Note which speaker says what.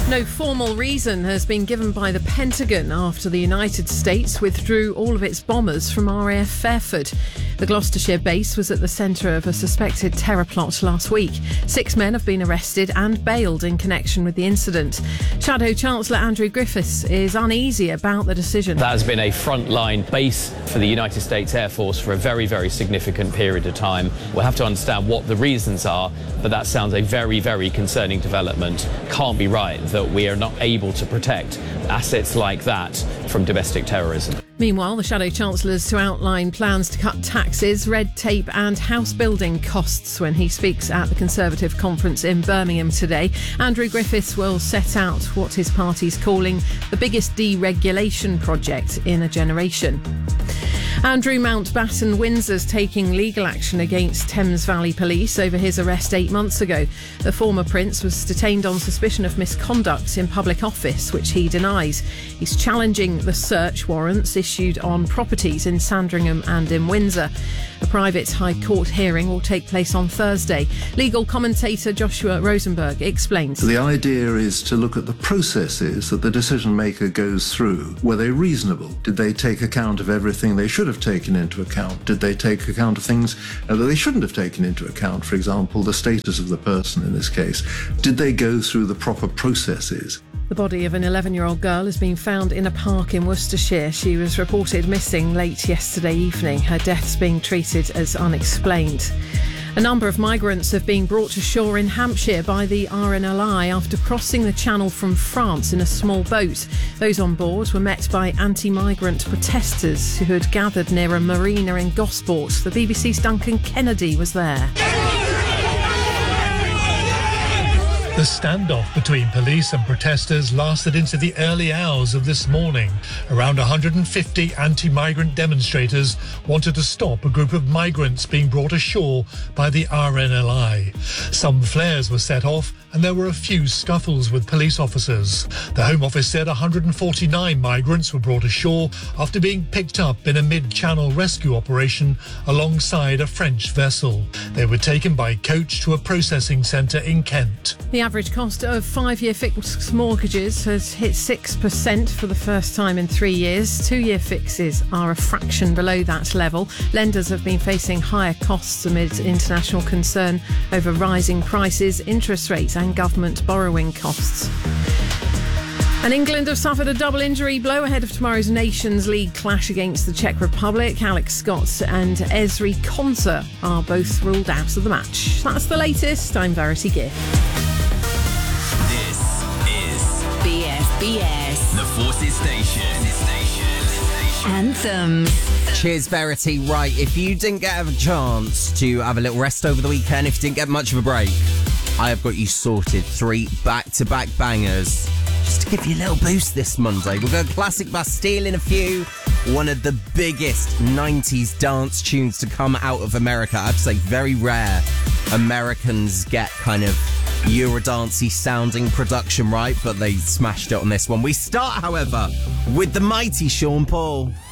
Speaker 1: No formal reason has been given by the Pentagon after the United States withdrew all of its bombers from RAF Fairford. The Gloucestershire base was at the centre of a suspected terror plot last week. 6 men have been arrested and bailed in connection with the incident. Shadow Chancellor Andrew Griffiths is uneasy about the decision.
Speaker 2: That has been a frontline base for the United States Air Force for a very, very significant period of time. We'll have to understand what the reasons are, but that sounds a very, very concerning development. Can't be right that we are not able to protect assets like that from domestic terrorism.
Speaker 1: Meanwhile, the Shadow Chancellor's to outline plans to cut taxes, red tape and house building costs when he speaks at the Conservative conference in Birmingham today. Andrew Griffiths will set out what his party's calling the biggest deregulation project in a generation. Andrew Mountbatten Windsor's taking legal action against Thames Valley Police over his arrest 8 months ago. The former Prince was detained on suspicion of misconduct in public office, which he denies. He's challenging the search warrants issued on properties in Sandringham and in Windsor. A private High Court hearing will take place on Thursday. Legal commentator Joshua Rosenberg explains.
Speaker 3: The idea is to look at the processes that the decision maker goes through. Were they reasonable? Did they take account of everything they should have taken into account? Did they take account of things that they shouldn't have taken into account? For example, the status of the person in this case. Did they go through the proper processes?
Speaker 1: The body of an 11-year-old girl has been found in a park in Worcestershire. She was reported missing late yesterday evening. Her death's being treated as unexplained. A number of migrants have been brought to shore in Hampshire by the RNLI after crossing the Channel from France in a small boat. Those on board were met by anti-migrant protesters who had gathered near a marina in Gosport. The BBC's Duncan Kennedy was there.
Speaker 4: The standoff between police and protesters lasted into the early hours of this morning. Around 150 anti-migrant demonstrators wanted to stop a group of migrants being brought ashore by the RNLI. Some flares were set off and there were a few scuffles with police officers. The Home Office said 149 migrants were brought ashore after being picked up in a mid-channel rescue operation alongside a French vessel. They were taken by coach to a processing centre in Kent.
Speaker 1: The average cost of 5-year fixed mortgages has hit 6% for the first time in 3 years. 2-year fixes are a fraction below that level. Lenders have been facing higher costs amid international concern over rising prices, interest rates and government borrowing costs. And England have suffered a double injury blow ahead of tomorrow's Nations League clash against the Czech Republic. Alex Scott and Ezri Konsa are both ruled out of the match. That's the latest. I'm Verity Giff.
Speaker 5: This is BFBS, the Forces Station. Anthem.
Speaker 6: Cheers, Verity. Right, if you didn't get a chance to have a little rest over the weekend, if you didn't get much of a break, I have got you sorted 3 back-to-back bangers just to give you a little boost this Monday. We'll go classic Bastille in a few. One of the biggest 90s dance tunes to come out of America. I'd say very rare Americans get kind of Eurodancey sounding production right, but they smashed it on this one. We start, however, with the mighty Sean Paul.